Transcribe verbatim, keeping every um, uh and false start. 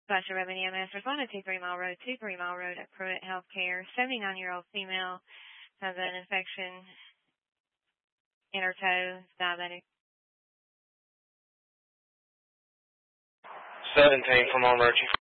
Gotcha, Robin E M S. Respond to two Three Mile Road, two Three Mile Road at Pruitt Healthcare. seventy-nine-year-old female has an infection in her toe, diabetic. seventeen from emergency.